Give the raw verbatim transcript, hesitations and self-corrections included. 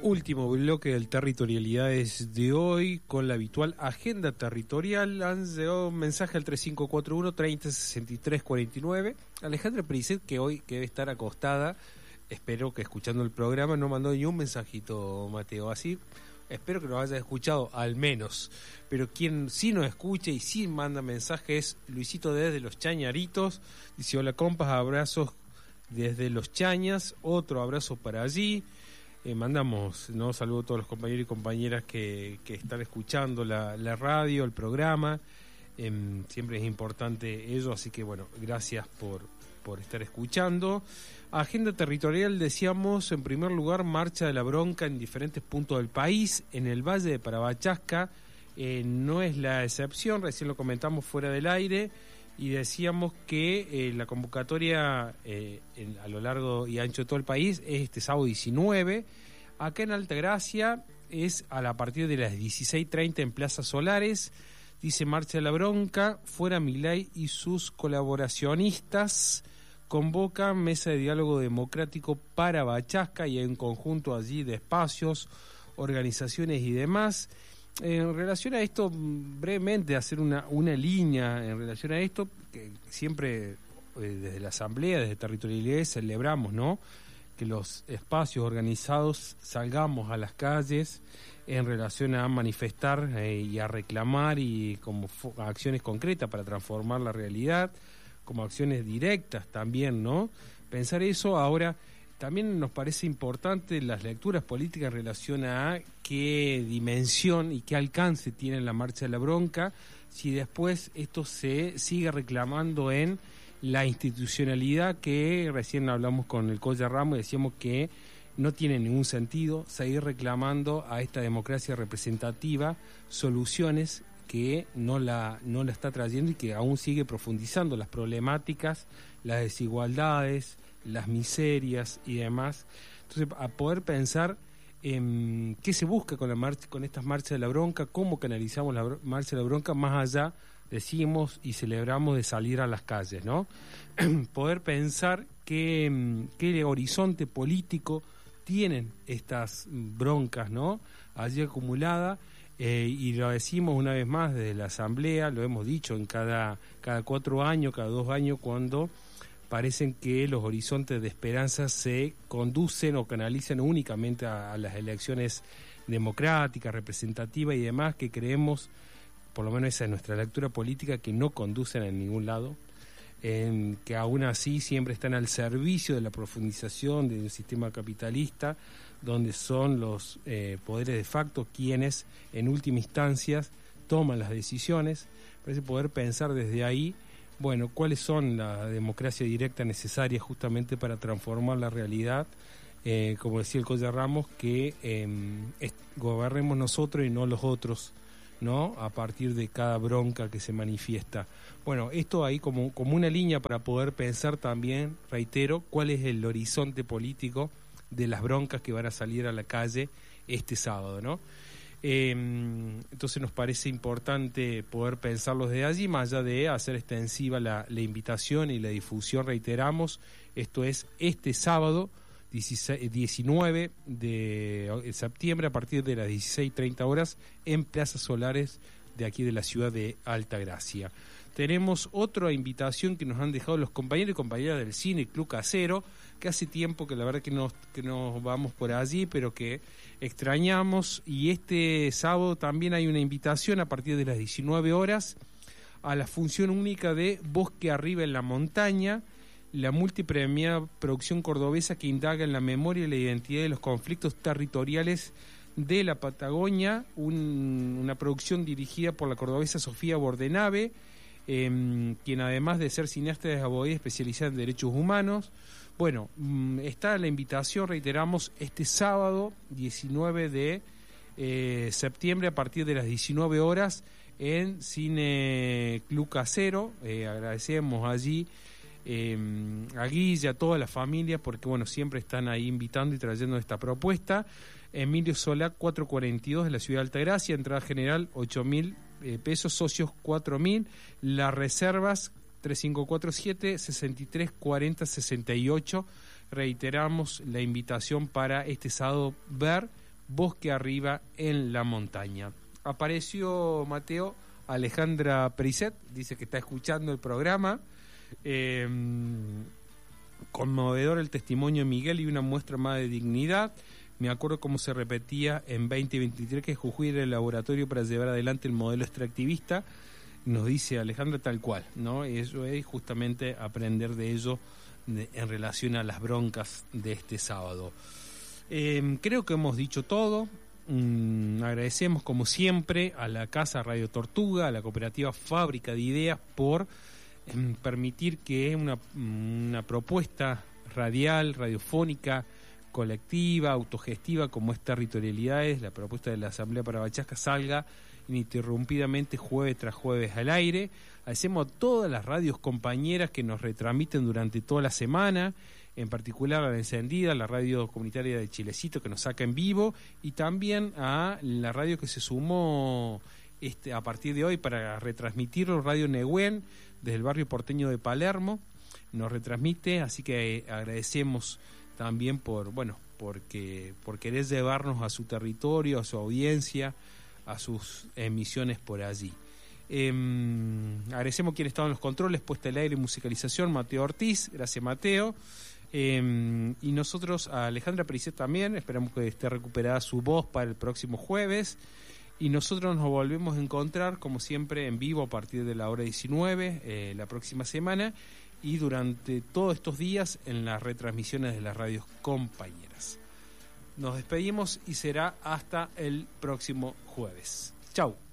Último bloque del Territorialidades de hoy, con la habitual agenda territorial. Han llegado un mensaje al tres cinco cuatro uno, treinta, sesenta y tres, cuarenta y nueve. Alejandra Pericet, que hoy que debe estar acostada, espero que escuchando el programa, no mandó ni un mensajito, Mateo. Así, espero que nos haya escuchado al menos. Pero quien sí nos escucha y sí manda mensaje es Luisito desde Los Chañaritos. Dice: hola compas, abrazos desde Los Chañas, otro abrazo para allí. Eh, mandamos, ¿no? Saludo a todos los compañeros y compañeras que, que están escuchando la, la radio, el programa. Eh, siempre es importante ello, así que bueno, gracias por, por estar escuchando. Agenda territorial, decíamos, en primer lugar, marcha de la bronca en diferentes puntos del país. En el Valle de Parabachasca eh, no es la excepción, recién lo comentamos fuera del aire. Y decíamos que eh, la convocatoria eh, en, a lo largo y ancho de todo el país es este sábado diecinueve. Acá en Altagracia es a, la, a partir de las dieciséis treinta en Plaza Solares. Dice: marcha de la bronca, fuera Milei y sus colaboracionistas. Convocan mesa de diálogo democrático para Bachasca, y hay un conjunto allí de espacios, organizaciones y demás. En relación a esto, brevemente hacer una, una línea en relación a esto, que siempre eh, desde la Asamblea, desde Territorialidades, celebramos, ¿no?, que los espacios organizados salgamos a las calles en relación a manifestar eh, y a reclamar, y como acciones concretas para transformar la realidad, como acciones directas también, ¿no? Pensar eso. Ahora, también nos parece importante las lecturas políticas en relación a qué dimensión y qué alcance tiene la marcha de la bronca, si después esto se sigue reclamando en la institucionalidad, que recién hablamos con el Colla Ramos y decíamos que no tiene ningún sentido seguir reclamando a esta democracia representativa soluciones que no la, no la está trayendo y que aún sigue profundizando las problemáticas, las desigualdades, las miserias y demás. Entonces, a poder pensar en qué se busca con la marcha, con estas marchas de la bronca, cómo canalizamos la br- marcha de la bronca, más allá, decimos y celebramos, de salir a las calles, ¿no? Poder pensar qué, qué horizonte político tienen estas broncas, ¿no?, allí acumuladas. Eh, y lo decimos una vez más desde la Asamblea, lo hemos dicho en cada, cada cuatro años, cada dos años, cuando parecen que los horizontes de esperanza se conducen o canalizan únicamente a, a las elecciones democráticas, representativas y demás, que creemos, por lo menos esa es nuestra lectura política, que no conducen a ningún lado, en que aún así siempre están al servicio de la profundización de un sistema capitalista, donde son los eh, poderes de facto quienes en última instancia toman las decisiones. Parece poder pensar desde ahí, bueno, cuáles son la democracia directa necesaria justamente para transformar la realidad, eh, como decía el Colla Ramos, que eh, es, gobernemos nosotros y no los otros, ¿no?, a partir de cada bronca que se manifiesta. Bueno, esto ahí como, como una línea para poder pensar también, reitero, cuál es el horizonte político de las broncas que van a salir a la calle este sábado, ¿no? Eh, entonces nos parece importante poder pensarlos de allí, más allá de hacer extensiva la, la invitación y la difusión. Reiteramos, esto es este sábado diecinueve de septiembre a partir de las dieciséis treinta horas en Plaza Solares de aquí de la ciudad de Altagracia. Tenemos otra invitación que nos han dejado los compañeros y compañeras del Cine Club Casero, que hace tiempo que la verdad que nos, que nos vamos por allí, pero que extrañamos. Y este sábado también hay una invitación a partir de las diecinueve horas a la función única de Bosque Arriba en la Montaña, la multipremiada producción cordobesa que indaga en la memoria y la identidad de los conflictos territoriales de la Patagonia, un, una producción dirigida por la cordobesa Sofía Bordenave, eh, quien además de ser cineasta es abogada especializada en derechos humanos. Bueno, está la invitación, reiteramos, este sábado diecinueve de eh, septiembre a partir de las diecinueve horas en Cine Club Casero. Eh, agradecemos allí eh, a Guilla, a toda la familia, porque bueno, siempre están ahí invitando y trayendo esta propuesta. Emilio Solá cuatrocientos cuarenta y dos de la ciudad de Altagracia, entrada general ocho mil eh, pesos, socios cuatro mil, las reservas tres cinco cuatro siete, sesenta y tres cuarenta, sesenta y ocho. Reiteramos la invitación para este sábado ver Bosque Arriba en la Montaña. Apareció, Mateo, Alejandra Periset, dice que está escuchando el programa. Eh, conmovedor el testimonio de Miguel y una muestra más de dignidad. Me acuerdo cómo se repetía en veinte veintitrés que Jujuy era el laboratorio para llevar adelante el modelo extractivista. Nos dice Alejandra tal cual, ¿no? Eso es justamente aprender de ello de, en relación a las broncas de este sábado. Eh, creo que hemos dicho todo. Mm, agradecemos como siempre a la Casa Radio Tortuga, a la cooperativa Fábrica de Ideas por eh, permitir que una, una propuesta radial, radiofónica, colectiva, autogestiva como es Territorialidades, la propuesta de la Asamblea para Bachasca, salga ininterrumpidamente jueves tras jueves al aire. Agradecemos a todas las radios compañeras que nos retransmiten durante toda la semana, en particular a La Encendida, la radio comunitaria de Chilecito que nos saca en vivo, y también a la radio que se sumó este, a partir de hoy para retransmitirlo, Radio Nehuen, desde el barrio porteño de Palermo, nos retransmite, así que eh, agradecemos también por, bueno, porque, por querer llevarnos a su territorio, a su audiencia, a sus emisiones por allí. Eh, agradecemos quienes estaban en los controles, puesta al aire y musicalización, Mateo Ortiz, gracias Mateo. Eh, y nosotros a Alejandra Periset también, esperamos que esté recuperada su voz para el próximo jueves. Y nosotros nos volvemos a encontrar, como siempre, en vivo a partir de la hora diecinueve, eh, la próxima semana, y durante todos estos días en las retransmisiones de las radios compañeras. Nos despedimos y será hasta el próximo jueves. Chau.